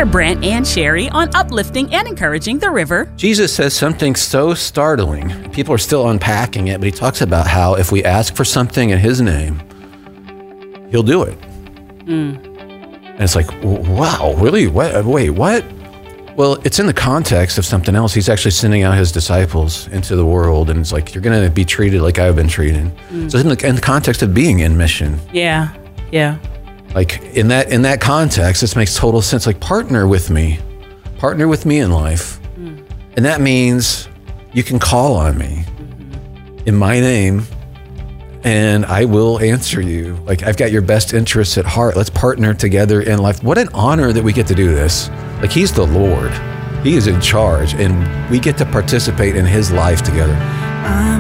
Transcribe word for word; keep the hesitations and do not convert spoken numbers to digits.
Hear Brent and Sherry on uplifting and encouraging the river. Jesus says something so startling. People are still unpacking it, but he talks about how if we ask for something in his name, he'll do it. Mm. And it's like, wow, really? What? Wait, what? Well, it's in the context of something else. He's actually sending out his disciples into the world, and it's like, you're going to be treated like I've been treated. Mm. So in the, in the context of being in mission. Yeah, yeah. Like in that in that context, this makes total sense. Like, partner with me. Partner with me in life. Mm. And that means you can call on me mm-hmm. in my name, and I will answer you. Like, I've got your best interests at heart. Let's partner together in life. What an honor that we get to do this. Like, he's the Lord. He is in charge, and we get to participate in his life together. I'm